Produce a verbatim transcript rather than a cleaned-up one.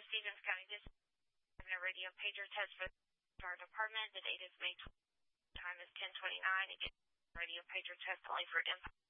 Stevens County District having a radio pager test for the fire department. The date is May twentieth. Time is ten twenty-nine. Again, radio pager test only for Empire.